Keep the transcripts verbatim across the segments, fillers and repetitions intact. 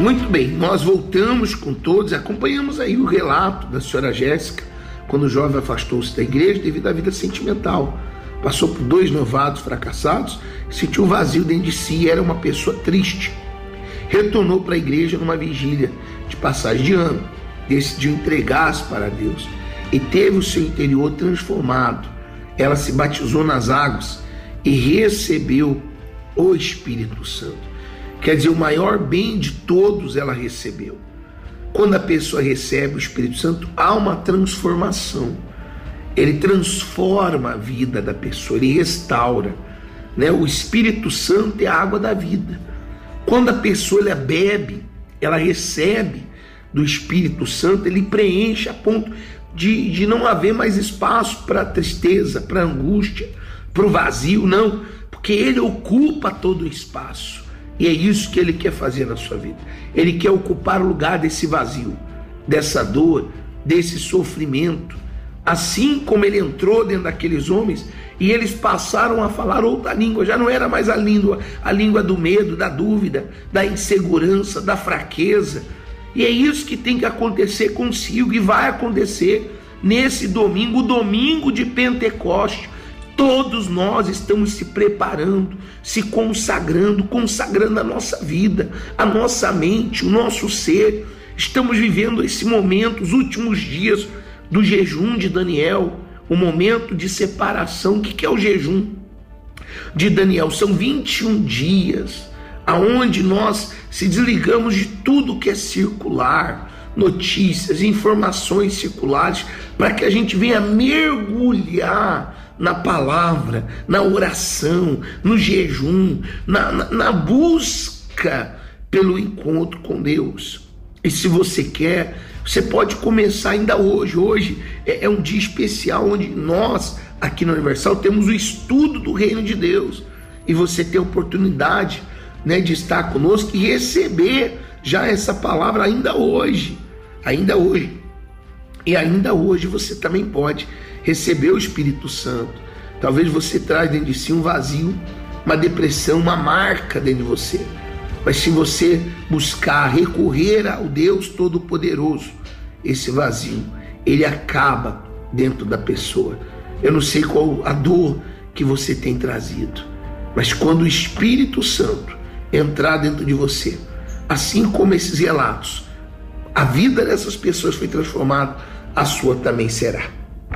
Muito bem, nós voltamos com todos, acompanhamos aí o relato da senhora Jéssica, quando o jovem afastou-se da igreja devido à vida sentimental. Passou por dois novados fracassados, sentiu um vazio dentro de si, era uma pessoa triste. Retornou para a igreja numa vigília de passagem de ano, decidiu entregar-se para Deus e teve o seu interior transformado. Ela se batizou nas águas e recebeu o Espírito Santo. Quer dizer, o maior bem de todos ela recebeu. Quando a pessoa recebe o Espírito Santo, há uma transformação. Ele transforma a vida da pessoa, ele restaura, né? O Espírito Santo é a água da vida. Quando a pessoa ela bebe, ela recebe do Espírito Santo, ele preenche a ponto de, de não haver mais espaço para tristeza, para angústia, para o vazio, não, porque ele ocupa todo o espaço. E é isso que ele quer fazer na sua vida. Ele quer ocupar o lugar desse vazio, dessa dor, desse sofrimento. Assim como ele entrou dentro daqueles homens e eles passaram a falar outra língua, já não era mais a língua, a língua do medo, da dúvida, da insegurança, da fraqueza. E é isso que tem que acontecer consigo e vai acontecer nesse domingo, o domingo de Pentecostes. Todos nós estamos se preparando, se consagrando, consagrando a nossa vida, a nossa mente, o nosso ser. Estamos vivendo esse momento, os últimos dias do jejum de Daniel, o momento de separação. O que é o jejum de Daniel? São vinte e um dias, aonde nós se desligamos de tudo que é circular, notícias, informações circulares, para que a gente venha mergulhar na palavra, na oração, no jejum, na, na, na busca pelo encontro com Deus. E se você quer, você pode começar ainda hoje. Hoje é, é um dia especial onde nós, aqui na Universal, temos o estudo do Reino de Deus. E você tem a oportunidade, né, de estar conosco e receber já essa palavra ainda hoje. Ainda hoje. E ainda hoje você também pode receber o Espírito Santo. Talvez você traz dentro de si um vazio, uma depressão, uma marca dentro de você. Mas se você buscar recorrer ao Deus Todo-Poderoso, esse vazio, ele acaba dentro da pessoa. Eu não sei qual a dor que você tem trazido, mas quando o Espírito Santo entrar dentro de você, assim como esses relatos, a vida dessas pessoas foi transformada, a sua também será.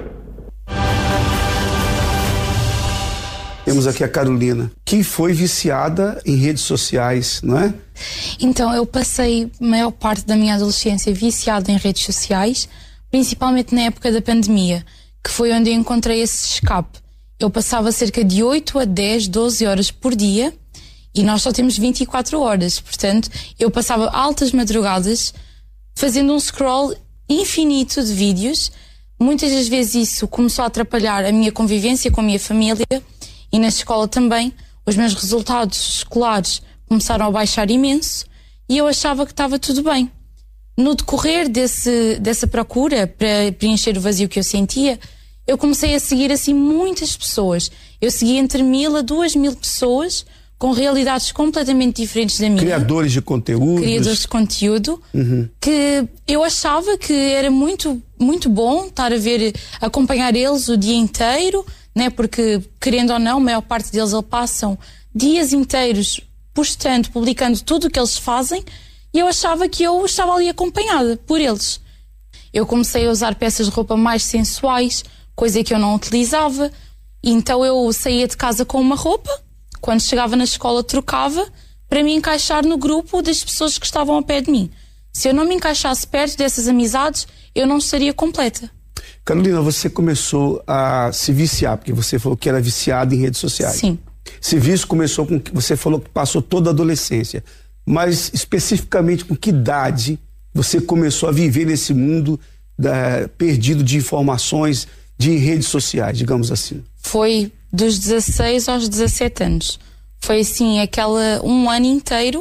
Temos aqui a Carolina, que foi viciada em redes sociais, não é? Então, eu passei a maior parte da minha adolescência viciada em redes sociais, principalmente na época da pandemia, que foi onde eu encontrei esse escape. Eu passava cerca de oito a dez, doze horas por dia e nós só temos vinte e quatro horas. Portanto, eu passava altas madrugadas fazendo um scroll infinito de vídeos. Muitas das vezes isso começou a atrapalhar a minha convivência com a minha família. E na escola também, os meus resultados escolares começaram a baixar imenso e eu achava que estava tudo bem. No decorrer desse, dessa procura para preencher o vazio que eu sentia, eu comecei a seguir assim muitas pessoas. Eu segui entre mil a duas mil pessoas com realidades completamente diferentes da minha. Criadores de conteúdo. Criadores de conteúdo, uhum. Que eu achava que era muito, muito bom estar a ver, acompanhar eles o dia inteiro, né? Porque, querendo ou não, a maior parte deles eles passam dias inteiros postando, publicando tudo o que eles fazem, e eu achava que eu estava ali acompanhada por eles. Eu comecei a usar peças de roupa mais sensuais, coisa que eu não utilizava, e então eu saía de casa com uma roupa, quando chegava na escola trocava, para me encaixar no grupo das pessoas que estavam ao pé de mim. Se eu não me encaixasse perto dessas amizades, eu não estaria completa. Carolina, você começou a se viciar, porque você falou que era viciada em redes sociais. Sim. Esse vício começou com que você falou que passou toda a adolescência, mas especificamente com que idade você começou a viver nesse mundo da, perdido de informações de redes sociais, digamos assim? Foi dos dezesseis aos dezassete anos. Foi assim, aquela um ano inteiro.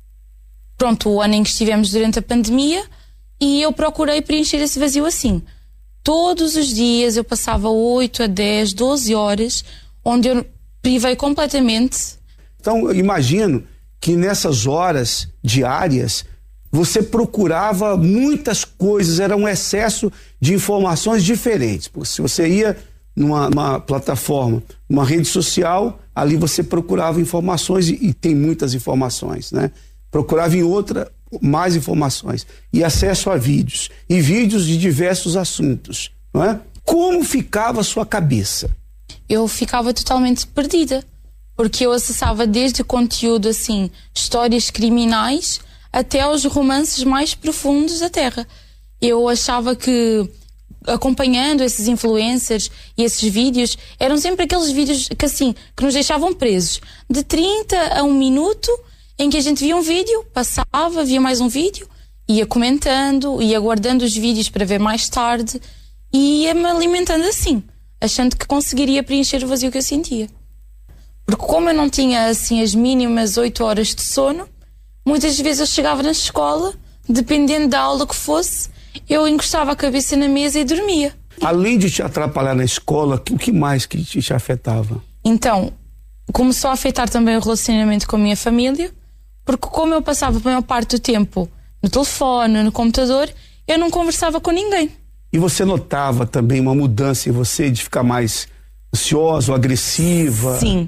Pronto, o ano em que estivemos durante a pandemia, e eu procurei preencher esse vazio assim. Todos os dias eu passava oito a dez, doze horas, onde eu privei completamente. Então, eu imagino que nessas horas diárias você procurava muitas coisas, era um excesso de informações diferentes. Porque se você ia numa, numa plataforma, numa rede social, ali você procurava informações e, e tem muitas informações, né? Procurava em outra mais informações e acesso a vídeos, e vídeos de diversos assuntos, não é? Como ficava a sua cabeça? Eu ficava totalmente perdida, porque eu acessava desde conteúdo assim, histórias criminais, até aos romances mais profundos da Terra. Eu achava que, acompanhando esses influencers e esses vídeos, eram sempre aqueles vídeos que assim, que nos deixavam presos, de trinta a um minuto, em que a gente via um vídeo, passava, via mais um vídeo, ia comentando, ia guardando os vídeos para ver mais tarde, e ia-me alimentando assim, achando que conseguiria preencher o vazio que eu sentia. Porque como eu não tinha assim as mínimas oito horas de sono, muitas vezes eu chegava na escola, dependendo da aula que fosse, eu encostava a cabeça na mesa e dormia. Além de te atrapalhar na escola, o que mais que te, te afetava? Então, começou a afetar também o relacionamento com a minha família, porque como eu passava a maior parte do tempo no telefone, no computador, eu não conversava com ninguém. E você notava também uma mudança em você de ficar mais ansiosa ou agressiva? Sim.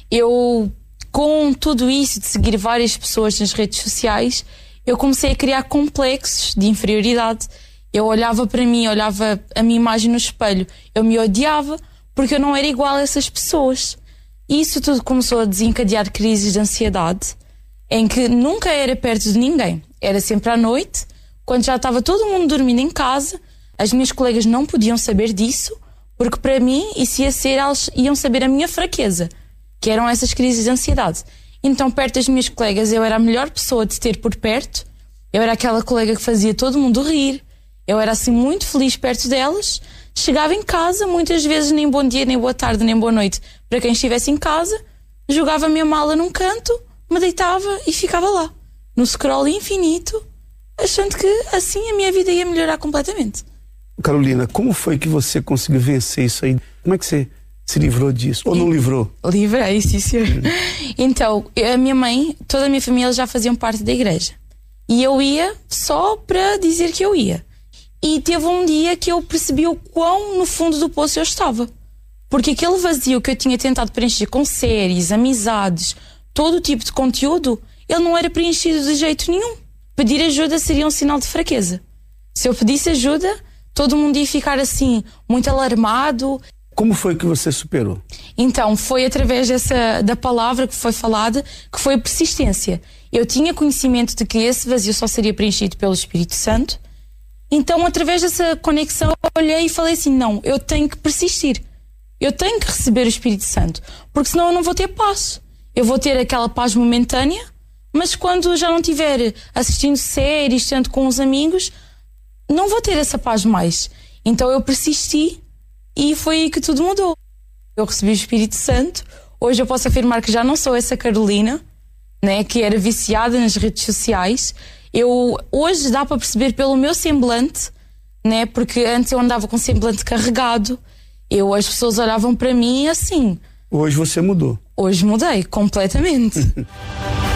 Eu, com tudo isso, de seguir várias pessoas nas redes sociais, eu comecei a criar complexos de inferioridade. Eu olhava para mim, olhava a minha imagem no espelho, eu me odiava porque eu não era igual a essas pessoas. E isso tudo começou a desencadear crises de ansiedade, em que nunca era perto de ninguém. Era sempre à noite, quando já estava todo mundo dormindo em casa. As minhas colegas não podiam saber disso, porque para mim isso ia ser, elas iam saber a minha fraqueza, que eram essas crises de ansiedade. Então, perto das minhas colegas, eu era a melhor pessoa de ter por perto. Eu era aquela colega que fazia todo mundo rir. Eu era assim muito feliz perto delas. Chegava em casa, muitas vezes nem bom dia, nem boa tarde, nem boa noite para quem estivesse em casa. Jogava a minha mala num canto, me deitava e ficava lá, no scroll infinito, achando que assim a minha vida ia melhorar completamente. Carolina, como foi que você conseguiu vencer isso aí? Como é que você se livrou disso? Ou não livrou? Livrei, sim, senhor. Hum. Então, a minha mãe, toda a minha família já faziam parte da igreja. E eu ia só para dizer que eu ia. E teve um dia que eu percebi o quão no fundo do poço eu estava. Porque aquele vazio que eu tinha tentado preencher com séries, amizades, todo tipo de conteúdo, ele não era preenchido de jeito nenhum. Pedir ajuda seria um sinal de fraqueza. Se eu pedisse ajuda, todo mundo ia ficar assim, muito alarmado. Como foi que você superou? Então, foi através dessa, da palavra que foi falada, que foi a persistência. Eu tinha conhecimento de que esse vazio só seria preenchido pelo Espírito Santo. Então, através dessa conexão, eu olhei e falei assim, não, eu tenho que persistir. Eu tenho que receber o Espírito Santo, porque senão eu não vou ter paz. Eu vou ter aquela paz momentânea, mas quando já não estiver assistindo séries, estando com os amigos, não vou ter essa paz mais. Então eu persisti e foi aí que tudo mudou. Eu recebi o Espírito Santo. Hoje eu posso afirmar que já não sou essa Carolina, né, que era viciada nas redes sociais. Eu, hoje dá para perceber pelo meu semblante, né, porque antes eu andava com semblante carregado. Eu, as pessoas olhavam para mim assim. Hoje você mudou. Hoje mudei completamente.